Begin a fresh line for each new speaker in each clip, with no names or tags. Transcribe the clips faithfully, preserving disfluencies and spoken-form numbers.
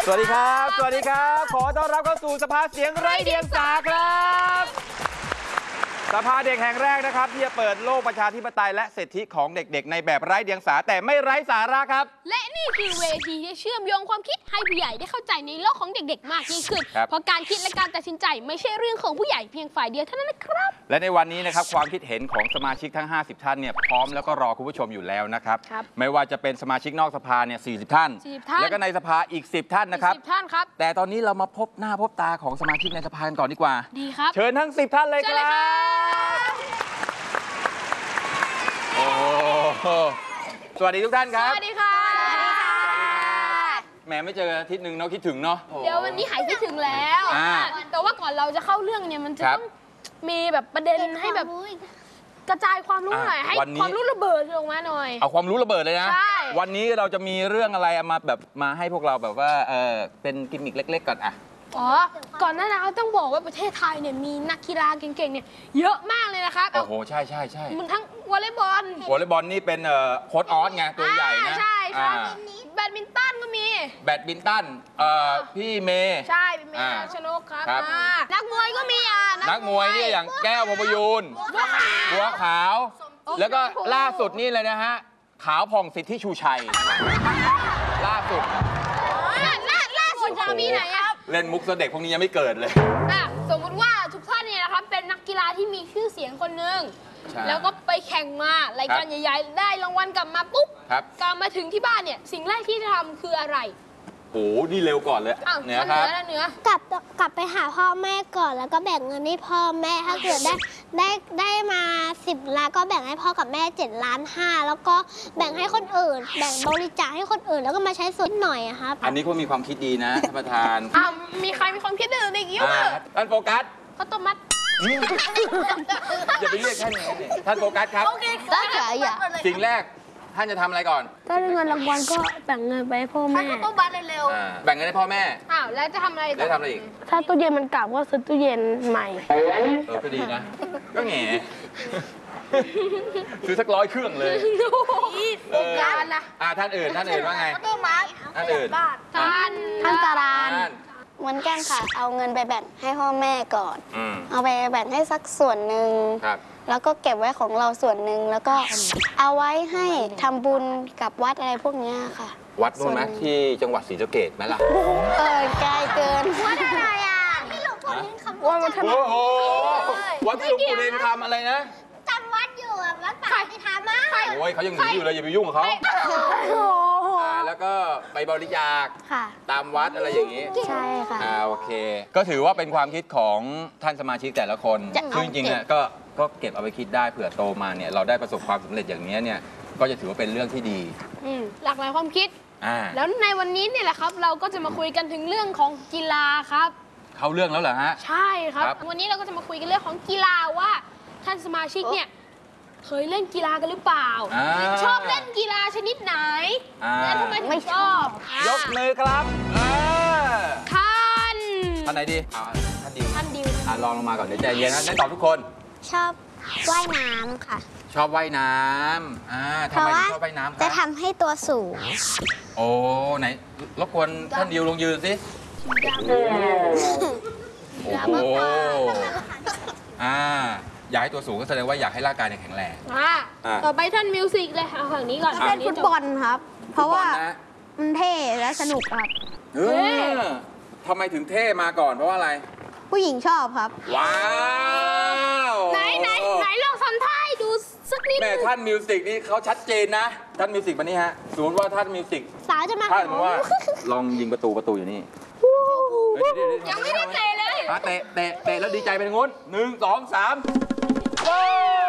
สวัสดีครับสวัสดีครับขอต้อนรับเข้าสู่สภาเสียงไร้เดียงสาครับสภาเด็กแห่งแรกนะครับที่จะเปิดโลกประชาธิปไตยและสิทธิของเด็กๆในแบบไร้เดียงสาแต่ไม่ไร้สาระครับ
และนี่คือเวทีที่เชื่อมโยงความคิดให้ผู้ใหญ่ได้เข้าใจในโลกของเด็กๆมากยิ่งขึ้นเพราะการคิดและการตัดสินใจไม่ใช่เรื่องของผู้ใหญ่เพียงฝ่ายเดียวเท่านั้นนะครับ
และในวันนี้นะครับความคิดเห็นของสมาชิกทั้งห้าสิบท่านเนี่ยพร้อมแล้วก็รอคุณผู้ชมอยู่แล้วนะครับไม่ว่าจะเป็นสมาชิกนอกสภาเนี่ยสี่สิบท่านแล้วก็ในสภาอีกสิบท่านนะครับ
ท่านครับ
แต่ตอนนี้เรามาพบหน้าพบตาของสมาชิกในสภาก่อนดีกว่า
ดีครับ
เชิญทั้งสิบท่านเลยครับโอ้สวัสดีทุกท่านครับ
สวัสดีค่ะ
แหมไม่เจออาทิตย์หนึ่งเนาะคิดถึงเนาะ
เดี๋ยววันนี้หายคิดถึงแล้วแต่ว่าก่อนเราจะเข้าเรื่องเนี่ยมันจะต้องมีแบบประเด็นให้แบบกระจายความรู้หน่อยให้ความรู้ระเบิดลงมาหน่อย
เอาความรู้ระเบิดเลยนะวันนี้เราจะมีเรื่องอะไรมาแบบมาให้พวกเราแบบว่าเออเป็นกิมมิคเล็กๆก่อนอะ
อ๋อก่อนหน้านั้นต้องบอกว่าประเทศไทยเนี่ยมีนักกีฬาเก่งๆเนี่ยเยอะมากเลยนะครับ
โอ้โหใช่ใช่ใช่
มันทั้งวอลเลย์บอล
วอลเลย์บอลนี่เป็นโค้ชออสไงตัวใหญ่นะ
ใช่ใช่แบดมินตันก็มี
แบดมินตันพี่เมย์
ใช่เมย์ชนกครับนักมวยก็มีอ่ะ
นักมวยนี่อย่างแก้วพบยูนบัวขาวแล้วก็ล่าสุดนี่เลยนะฮะขาวผ่องสิทธิชูชัยล่าสุด
ล่าสุดจะมีไหนอ่ะ
เล่นมุกเด็กพวกนี้ยังไม่เกิดเลย
สมมุติว่าทุกท่านเนี่ยนะครับเป็นนักกีฬาที่มีชื่อเสียงคนหนึ่งแล้วก็ไปแข่งมารายการใหญ่ๆได้รางวัลกลับมาปุ๊บกลับมาถึงที่บ้านเนี่ยสิ่งแรกที่จะทำคืออะไร
โอ้นี่เร็วก่อนเลย
เนี่ยครับเนื้อก
ลับกลับไปหาพ่อแม่ก่อนแล้วก็แบ่งเงินให้พ่อแม่ถ้าเกิดได้ได้ได้มาสิบล้านก็แบ่งให้พ่อกับแม่เจ็ดล้านห้าแล้วก็แบ่งให้คนอื่นแบ่งบริจาคให้คนอื่นแล้วก็มาใช้ส่วนหน่อยอะครับ
อันนี้เขามีความคิดดีนะท่านประธาน
มีใครมีความคิดอื่นอีกเยอะ
ท่านโฟกัส
ข้าวต้มมัด
อย่าไปเรียกท่านอย่างนี้ท่านโฟกัสครับ
ได้ค่ะอย่า
สิ่งแรกท่านจะทำอะไรก่อน
ถ้าได้เงินรางวัลก็แบ่งเงินไปให้พ่อแม่
ข้าวต้มมัดเร็ว
แบ่งเงินให้พ่อแม่
อ้าวแล้วจะทำอะไร
แล้วทำอะไรอีก
ถ้าตู้เย็นมันเก่าก็ซื้อตู้เย็นใหม่
เออก็ดีนะก็แง่ซื้อสักร้อยเครื่องเลย
โอ้การนะ
อ่าท่านอื่นท่านอื่นว่าไง
ข้าวต้มมัด
ท่านอื่น
ท่าน
ท่านตารานเหมือนกันค่ะเอาเงินไปแบ่งให้พ่อแม่ก่อนเอาไปแบ่งให้สักส่วนหนึ่งแล้วก็เก็บไว้ของเราส่วนหนึ่งแล้วก็เอาไว้ให้ทำบุญกับวัดอะไรพวกนี้ค่ะ
วัดนู้นไหมที่จังหวัดศรีสะเกษไหมล่ะ
เออไกลเกิน
วัดอะไรอ่ะ
ที่หลวงปู่เน้นคำ
ว่าวัดโอ้โหวัดที่หลวงปู่เน้นทำอะไรนะ
จำวัดอยู่อ่ะวัดป่าที่ทำมา
โอ้ยเขายังหนีอยู่เลยอย่าไปยุ่งกับเขาแล้วก็ไปบริจาคตามวัดอะไรอย่างนี้
ใช่ค่ะ
อ่าโอเคก็ถือว่าเป็นความคิดของท่านสมาชิกแต่ละคนซึ่งจริงๆเนี่ยก็ก็เก็บเอาไปคิดได้เผื่อโตมาเนี่ยเราได้ประสบความสำเร็จอย่างนี้เนี่ยก็จะถือว่าเป็นเรื่องที่ดี
หลากหลายความคิดแล้วในวันนี้เนี่ยแหละครับเราก็จะมาคุยกันถึงเรื่องของกีฬาครับ
เข้าเรื่องแล้วเหรอฮะ
ใช่ครับวันนี้เราก็จะมาคุยกันเรื่องของกีฬาว่าท่านสมาชิกเนี่ยเคยเล่นกีฬากันหรือเปล่าชอบเล่นกีฬาชนิดไหนและทำไมถึงชอบ
ยกมือครับ
ท่าน
ท่านไหนดีท่านดิว
ท่านดิว
ลองลงมาก่อนเดี๋ยวใจเย็นนะได้ตอบทุกคน
ชอบว่ายน้ำค่ะ
ชอบว่ายน้ำอ่าทำไมชอบว่ายน้ำ
จะทำให้ตัวสูง
โอ้ไหนรบกวนท่านดิวลงยืนสิโอ้โหอ่าอยากให้ตัวสูงก็แสดงว่าอยากให้ร่างกายแข็งแรง
ต่อไปท่านมิวสิกเลยเอาฝั่งนี้ก่อน
เล่นฟุตบอลครับเพราะว่ามันเท่และสนุกครับ
เออทำไมถึงเท่มาก่อนเพราะว่าอะไร
ผู้หญิงชอบครับ
ว้าว
ไหนไหนไหนลองทำท่าให้ดูสักนิด
แม่ท่านมิวสิกนี่เขาชัดเจนนะท่านมิวสิกมานี่ฮะสมมติว่าท่านมิวสิก
สาวจะมา
ท่านบอกว่าลองยิงประตูประตูอยู่นี่
ยังไม่ได้เตะเลย
เตะเตะเตะแล้วดีใจไปทางโน้นหนึ่งสองสามโอ้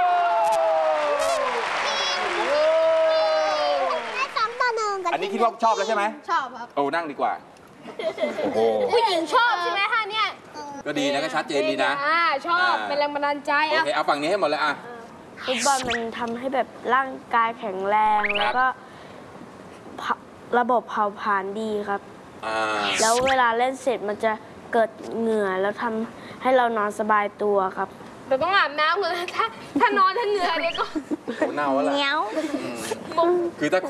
ได้สองต่อหนึ่ง
อันนี้คิดว่าชอบแล้วใช่ไหม
ชอบครับ
โอ้นั่งดีกว่าโอ้โห
ผู้หญิงชอบใช่ไหมคะเนี่ย
ก็ดีนะก็ชัดเจนดีนะ
อ่าชอบเป็นแรงบันดาลใจ
โอเคเอาฝั่งนี้ให้หมดเลยอ่ะ
ฟุตบอลมันทำให้แบบร่างกายแข็งแรงแล้วก็ระบบเผาผลาญดีครับแล้วเวลาเล่นเสร็จมันจะเกิดเหงื่อแล้วทำให้เรานอนสบายตัวครับ
เราต้องอาบน้ำเลยถ้าถ้านอนถ้าเหงื่อเนี่ยก็
เน่าแล้ว
เหนียว
คือถ้า